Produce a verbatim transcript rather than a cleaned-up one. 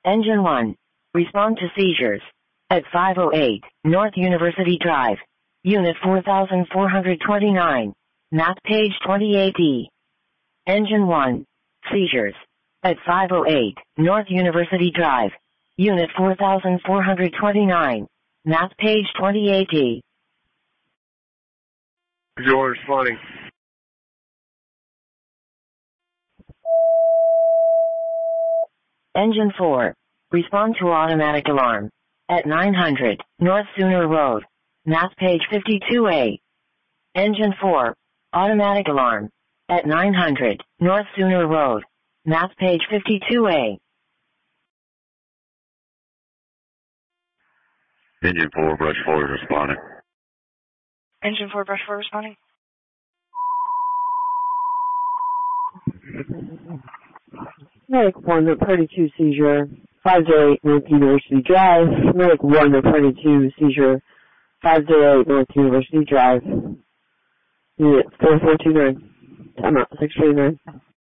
Engine one. Respond to seizures. At five oh eight, North University Drive. Unit four thousand four hundred twenty-nine. Map page twenty-eight E. Engine one. Seizures. At five oh eight, North University Drive. Unit four thousand four hundred twenty-nine. Map page twenty-eight E. You're responding. Engine four. Respond to automatic alarm. At nine hundred, North Sooner Road. Map page fifty-two A. Engine four. Automatic alarm. At nine hundred, North Sooner Road. Map page fifty-two A. Engine four, brush forward, responding. Engine four, brush forward, responding. Medic one, thirty-two seizure, five oh eight North University Drive. Medic one, thirty-two seizure, five oh eight North University Drive. Unit four four two nine. Time out, six three nine.